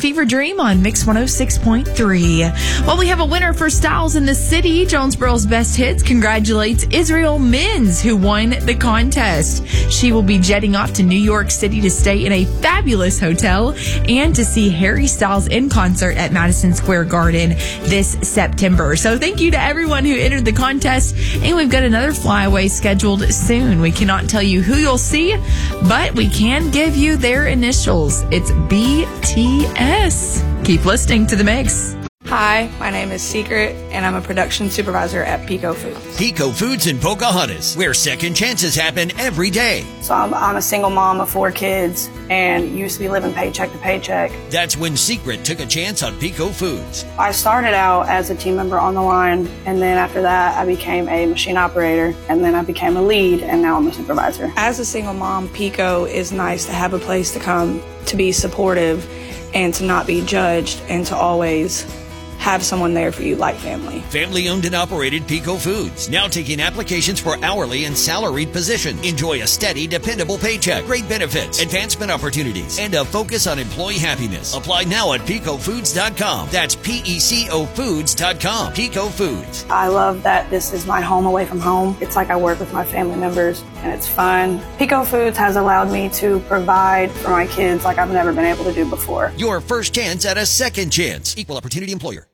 Fever Dream on Mix 106.3. Well, we have a winner for Styles in the City. Jonesboro's Best Hits congratulates Israel Minz, who won the contest. She will be jetting off to New York City to stay in a fabulous hotel and to see Harry Styles in concert at Madison Square Garden this September. So thank you to everyone who entered the contest. And we've got another flyaway scheduled soon. We cannot tell you who you'll see, but we can give you their initials. It's BTS. Keep listening to The Mix. Hi, my name is Secret, and I'm a production supervisor at Pico Foods. Pico Foods in Pocahontas, where second chances happen every day. So I'm a single mom of 4 kids and used to be living paycheck to paycheck. That's when Secret took a chance on Pico Foods. I started out as a team member on the line, and then after that I became a machine operator, and then I became a lead, and now I'm a supervisor. As a single mom, Pico is nice to have a place to come to be supportive and to not be judged and to always have someone there for you like family. Family owned and operated Pico Foods. Now taking applications for hourly and salaried positions. Enjoy a steady, dependable paycheck, great benefits, advancement opportunities, and a focus on employee happiness. Apply now at picofoods.com. That's PECO Foods.com. Pico Foods. I love that this is my home away from home. It's like I work with my family members and it's fun. Pico Foods has allowed me to provide for my kids like I've never been able to do before. Your first chance at a second chance. Equal opportunity employer.